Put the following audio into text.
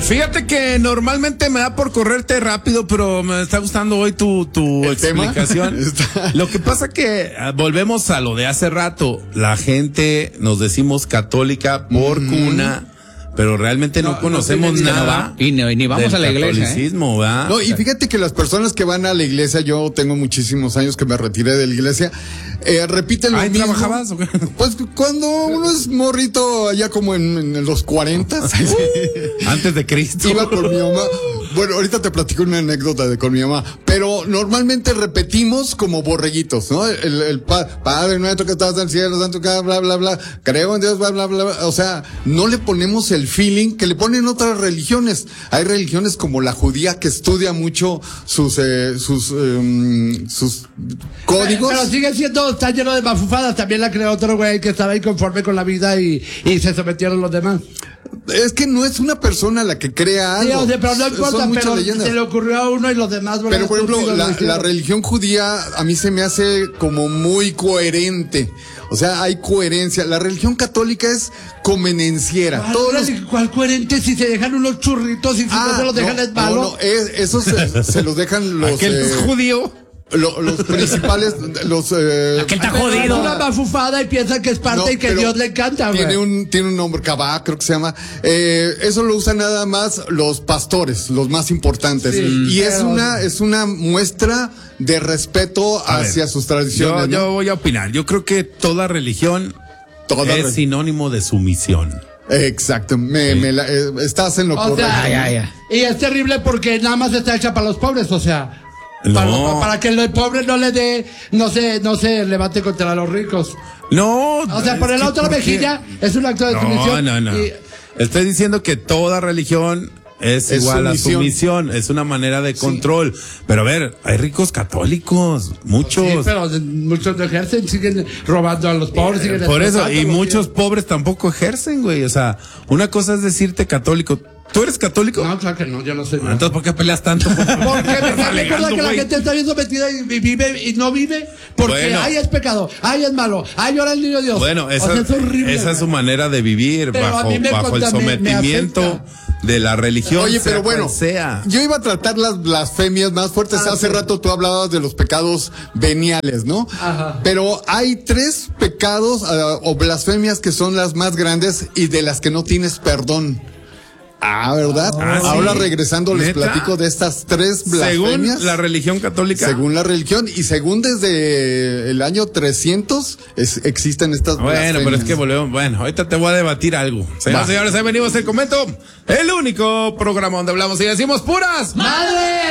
Fíjate que normalmente me da por correrte rápido, pero me está gustando hoy tu explicación. Lo que pasa que volvemos a lo de hace rato. La gente nos decimos católica por cuna, pero realmente no conocemos nada. Y ni vamos a la iglesia. ¿verdad? No, y fíjate que las personas que van a la iglesia, yo tengo muchísimos años que me retiré de la iglesia, repiten lo mismo. ¿Trabajabas o qué? Pues cuando uno es morrito allá como en los 40. Antes de Cristo. Iba con mi mamá. Bueno, ahorita te platico una anécdota con mi mamá, pero normalmente repetimos como borreguitos, ¿no? El Padre nuestro que estás en el cielo, santo, bla, bla, bla, creo en Dios, bla, bla, bla, o sea, no le ponemos el feeling que le ponen otras religiones. Hay religiones como la judía que estudia mucho sus códigos. Pero sigue siendo, está lleno de mafufadas, también la creó otro güey que estaba inconforme con la vida y se sometieron los demás. Es que no es una persona la que crea algo. Sí, o sea, pero no importa, pero se le ocurrió a uno y los demás. Pero por ejemplo, la religión judía a mí se me hace como muy coherente. O sea, hay coherencia. La religión católica es convenenciera. ¿Cuál coherente si se dejan unos churritos y si no se los dejan es malo? No, eso se los dejan los... Aquel es judío. Los principales, Aquel está jodido. Una mafufada y piensa que es parte y que Dios le encanta, güey. Tiene un nombre, Cabá, creo que se llama. Eso lo usan nada más los pastores, los más importantes. Sí, y es una muestra de respeto hacia sus tradiciones. Yo voy a opinar. Yo creo que toda religión es sinónimo de sumisión. Exacto, estás en lo correcto. Y es terrible porque nada más está hecha para los pobres, o sea. No. Para que el pobre no le dé, no se levante contra los ricos. No. O sea, por el otro la mejilla es un acto de sumisión. No. Estoy diciendo que toda religión es igual a sumisión, es una manera de control. Pero a ver, hay ricos católicos, muchos. Sí, pero muchos no ejercen, siguen robando a los pobres. Por eso, y muchos pobres tampoco ejercen, güey. O sea, una cosa es decirte católico. ¿Tú eres católico? No, claro que no, yo no soy. Entonces, ¿por qué peleas tanto? Porque me recuerda que la gente está bien sometida y vive y no vive porque ay es pecado, ay es malo, ay llora el niño Dios. Bueno, esa es su manera de vivir bajo el sometimiento de la religión. Oye, pero bueno, yo iba a tratar las blasfemias más fuertes. Hace rato tú hablabas de los pecados veniales, ¿no? Ajá. Pero hay 3 pecados o blasfemias que son las más grandes y de las que no tienes perdón. ¿Verdad? Ahora regresando les platico de estas 3 blasfemias. Según la religión católica. Según la religión y según desde el año 300 existen estas blasfemias. Bueno, pero es que volvemos. Bueno, ahorita te voy a debatir algo. Señores, ahí venimos el comento. El único programa donde hablamos y decimos puras ¡madre!